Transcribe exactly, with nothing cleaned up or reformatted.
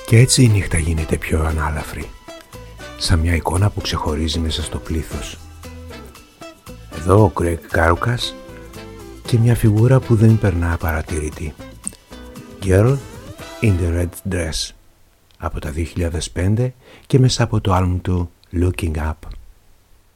Και έτσι η νύχτα γίνεται πιο ανάλαφρη, σαν μια εικόνα που ξεχωρίζει μέσα στο πλήθος. Εδώ ο Γκρέγκ Κάρουκας και μια φιγούρα που δεν περνά απαρατήρητη. Girl in the Red Dress από τα δύο χιλιάδες πέντε και μέσα από το άλμπουμ του Looking Up.